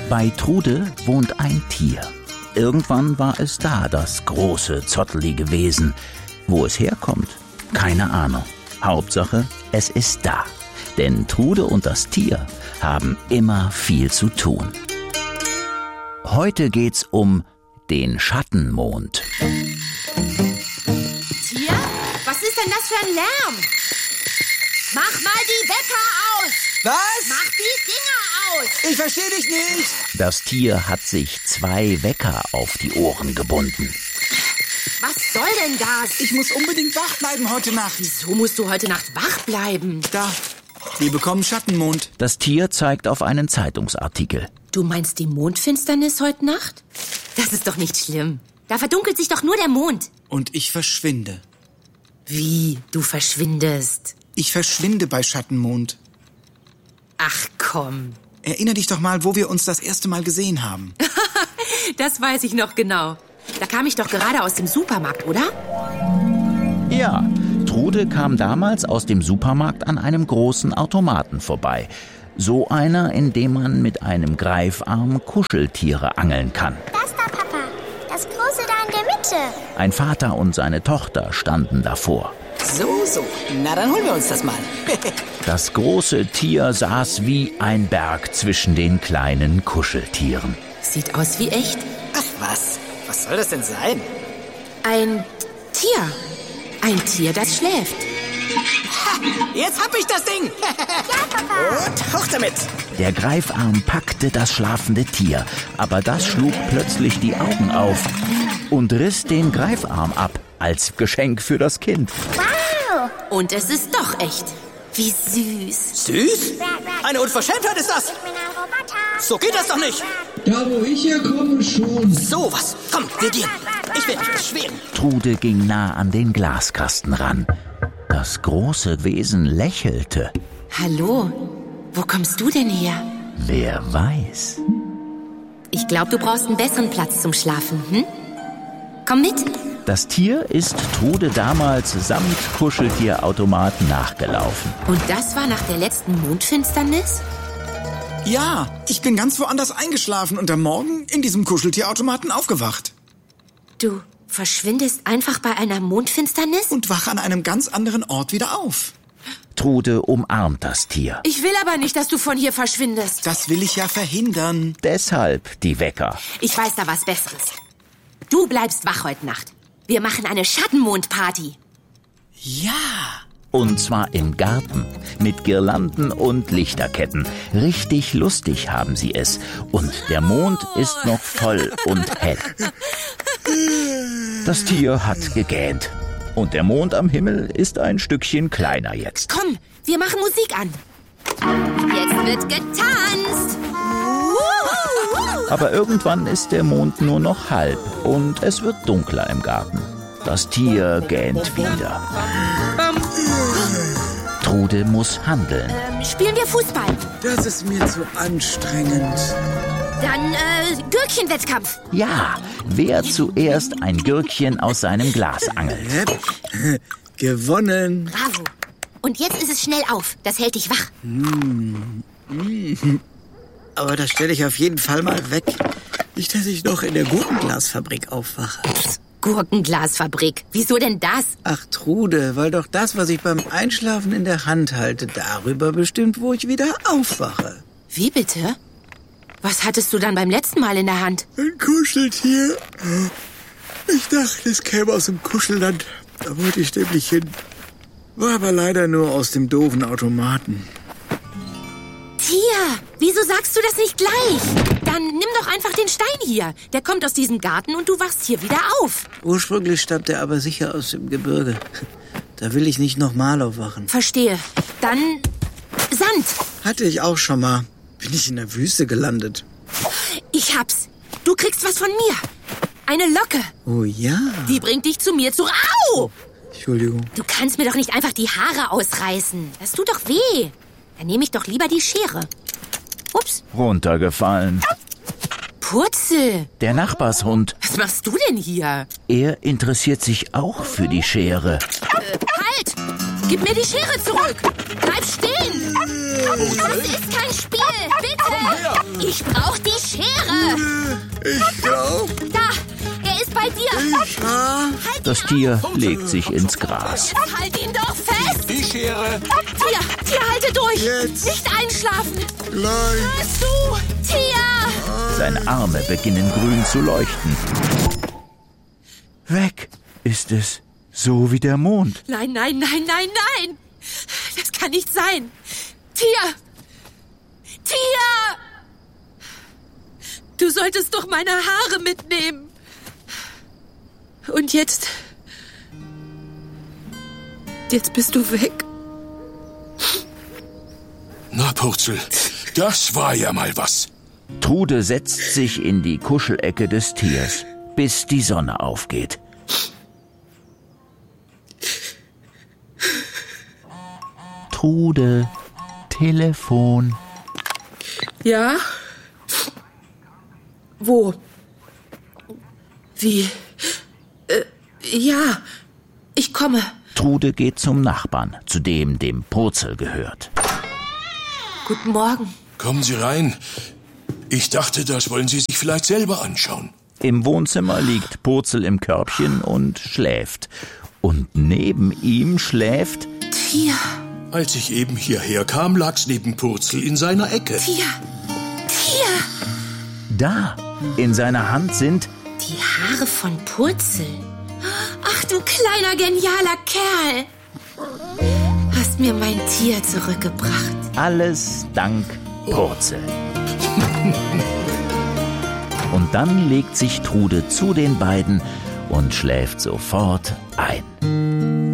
Bei Trude wohnt ein Tier. Irgendwann war es da, das große, zottelige Wesen. Wo es herkommt? Keine Ahnung. Hauptsache, es ist da. Denn Trude und das Tier haben immer viel zu tun. Heute geht's um den Schattenmond. Tier? Was ist denn das für ein Lärm? Mach mal die Wecker aus! Was? Mach die Dinger aus! Ich verstehe dich nicht. Das Tier hat sich 2 Wecker auf die Ohren gebunden. Was soll denn das? Ich muss unbedingt wach bleiben heute Nacht. Wieso musst du heute Nacht wach bleiben? Da, wir bekommen Schattenmond. Das Tier zeigt auf einen Zeitungsartikel. Du meinst die Mondfinsternis heute Nacht? Das ist doch nicht schlimm. Da verdunkelt sich doch nur der Mond. Und ich verschwinde. Wie? Du verschwindest? Ich verschwinde bei Schattenmond. Ach komm. Erinner dich doch mal, wo wir uns das erste Mal gesehen haben. Das weiß ich noch genau. Da kam ich doch gerade aus dem Supermarkt, oder? Ja, Trude kam damals aus dem Supermarkt an einem großen Automaten vorbei. So einer, in dem man mit einem Greifarm Kuscheltiere angeln kann. Das da, Papa. Das große da in der Mitte. Ein Vater und seine Tochter standen davor. So. Na, dann holen wir uns das mal. Das große Tier saß wie ein Berg zwischen den kleinen Kuscheltieren. Sieht aus wie echt. Ach was, was soll das denn sein? Ein Tier. Ein Tier, das schläft. Ha, jetzt hab ich das Ding. Ja, Papa. Und hoch damit. Der Greifarm packte das schlafende Tier, aber das schlug plötzlich die Augen auf und riss den Greifarm ab, als Geschenk für das Kind. Wow. Und es ist doch echt. Wie süß. Süß? Eine Unverschämtheit ist das. Ich bin ein Roboter. So geht das doch nicht. Da, wo ich herkomme, schon. So was. Komm, wir gehen. Ich will dich beschweren. Trude ging nah an den Glaskasten ran. Das große Wesen lächelte. Hallo, wo kommst du denn her? Wer weiß? Ich glaube, du brauchst einen besseren Platz zum Schlafen, hm? Komm mit. Das Tier ist Trude damals samt Kuscheltierautomat nachgelaufen. Und das war nach der letzten Mondfinsternis? Ja, ich bin ganz woanders eingeschlafen und am Morgen in diesem Kuscheltierautomaten aufgewacht. Du verschwindest einfach bei einer Mondfinsternis? Und wach an einem ganz anderen Ort wieder auf. Trude umarmt das Tier. Ich will aber nicht, dass du von hier verschwindest. Das will ich ja verhindern. Deshalb die Wecker. Ich weiß da was Besseres. Du bleibst wach heute Nacht. Wir machen eine Schattenmondparty. Ja. Und zwar im Garten. Mit Girlanden und Lichterketten. Richtig lustig haben sie es. Und der Mond ist noch voll und hell. Das Tier hat gegähnt. Und der Mond am Himmel ist ein Stückchen kleiner jetzt. Komm, wir machen Musik an. Jetzt wird getanzt. Aber irgendwann ist der Mond nur noch halb und es wird dunkler im Garten. Das Tier gähnt wieder. Trude muss handeln. Spielen wir Fußball. Das ist mir zu anstrengend. Dann Gürkchenwettkampf. Ja, wer zuerst ein Gürkchen aus seinem Glas angelt. Gewonnen. Bravo. Und jetzt ist es schnell auf. Das hält dich wach. Aber das stelle ich auf jeden Fall mal weg. Nicht, dass ich noch in der Gurkenglasfabrik aufwache. Gurkenglasfabrik. Wieso denn das? Ach, Trude, weil doch das, was ich beim Einschlafen in der Hand halte, darüber bestimmt, wo ich wieder aufwache. Wie bitte? Was hattest du dann beim letzten Mal in der Hand? Ein Kuscheltier. Ich dachte, es käme aus dem Kuschelland. Da wollte ich nämlich hin. War aber leider nur aus dem doofen Automaten. Tier, wieso sagst du das nicht gleich? Dann nimm doch einfach den Stein hier. Der kommt aus diesem Garten und du wachst hier wieder auf. Ursprünglich stammt er aber sicher aus dem Gebirge. Da will ich nicht nochmal aufwachen. Verstehe. Dann Sand. Hatte ich auch schon mal. Bin ich in der Wüste gelandet. Ich hab's. Du kriegst was von mir. Eine Locke. Oh ja. Die bringt dich zu mir zurück. Au! Entschuldigung. Du kannst mir doch nicht einfach die Haare ausreißen. Das tut doch weh. Dann nehme ich doch lieber die Schere. Ups. Runtergefallen. Purzel. Der Nachbarshund. Was machst du denn hier? Er interessiert sich auch für die Schere. Halt! Gib mir die Schere zurück. Bleib stehen. Das ist kein Spiel. Bitte. Ich brauch die Schere. Ich glaub, Da, er ist bei dir. Das Tier legt sich ins Gras. Halt ihn doch fest. Die Schere. Tier, halte durch. Jetzt. Nicht einschlafen. gleich. Hörst du? Tier. Seine Arme beginnen grün zu leuchten. Weg ist es, so wie der Mond. Nein. Das kann nicht sein. Tier. Du solltest doch meine Haare mitnehmen. Und jetzt bist du weg. Na, Purzel, das war ja mal was. Trude setzt sich in die Kuschelecke des Tiers, bis die Sonne aufgeht. Trude, Telefon. Ja? Wo? Wie? Ja, ich komme. Trude geht zum Nachbarn, zu dem Purzel gehört. Guten Morgen. Kommen Sie rein. Ich dachte, das wollen Sie sich vielleicht selber anschauen. Im Wohnzimmer liegt Purzel im Körbchen und schläft. Und neben ihm schläft... Tier. Als ich eben hierher kam, lag's neben Purzel in seiner Ecke. Tier. Da, in seiner Hand sind... Die Haare von Purzel. Ach, du kleiner, genialer Kerl. Hast mir mein Tier zurückgebracht. Alles dank Purzel. Und dann legt sich Trude zu den beiden und schläft sofort ein.